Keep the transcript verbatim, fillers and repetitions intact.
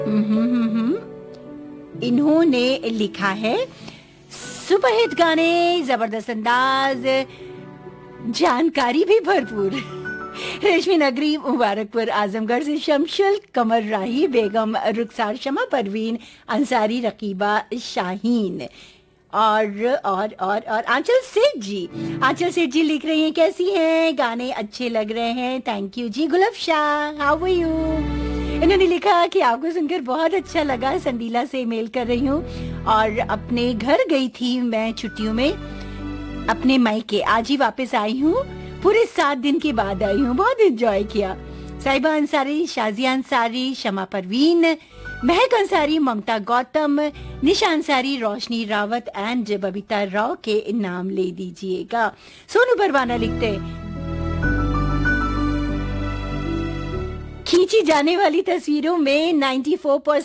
हम्म, हम्म, इन्होंने लिखा है सुपरहिट गाने, जबरदस्त अंदाज, जानकारी भी भरपूर। रेशमी नगरी मुबारकपुर आजमगढ़ से शमशुल, कमर राही, बेगम रुखसार, शमा परवीन अंसारी, रकीबा शाहीन और और और और आंचल सेठ जी। आंचल सेठ जी लिख रही हैं, कैसी हैं, गाने अच्छे लग रहे हैं, thank you ji. Gulab Shah, how are you. इन्होंने लिखा कि आपको सुनकर बहुत अच्छा लगा, संडीला से मेल कर रही हूँ और अपने घर गई थी मैं छुट्टियों में, अपने मायके आज ही वापस आई हूँ, पूरे सात दिन के बाद आई हूँ, बहुत एंजॉय किया। साहिबा अंसारी, शाजिया अंसारी, शमा परवीन, महक अंसारी, ममता गौतम, निशा अंसारी, रोशनी रावत एंड बबीता राव के नाम ले दीजिएगा। सोनू परवाना लिखते, खींची जाने वाली तस्वीरों में चौरानवे